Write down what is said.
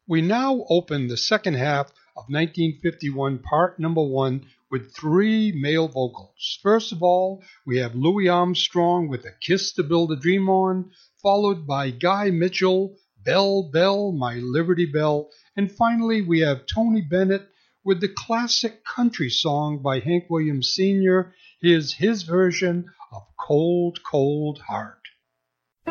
We now open the second half of 1951, part number one, with three male vocals. First of all, we have Louis Armstrong with A Kiss to Build a Dream On, followed by Guy Mitchell, Bell, Bell, My Liberty Bell, and finally we have Tony Bennett with the classic country song by Hank Williams Sr., his version of Cold, Cold Heart.